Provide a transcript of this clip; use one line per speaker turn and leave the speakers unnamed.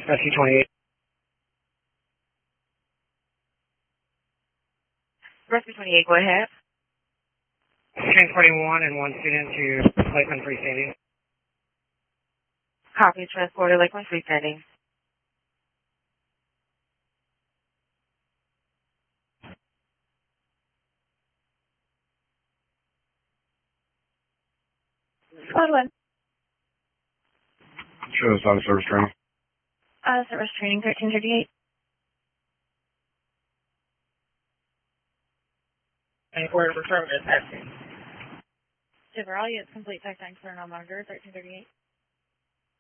Rescue 28.
Rescue 28, go ahead.
Transporting 1 and 1 student to Lakeland freestanding.
Copy, transported Lakeland freestanding. Squad 1.
Shows on service training.
Service training 1338.
And where the service testing.
Chevrolet, it's complete tech tank for no monitor 1338.